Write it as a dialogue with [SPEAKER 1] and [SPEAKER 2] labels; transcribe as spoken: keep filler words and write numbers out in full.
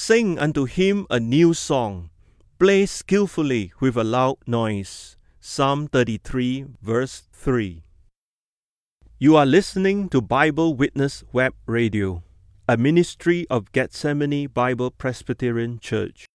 [SPEAKER 1] sing unto him a new song. Play skillfully with a loud noise. Psalm thirty-three, verse three. You are listening to Bible Witness Web Radio, a ministry of Gethsemane Bible Presbyterian Church.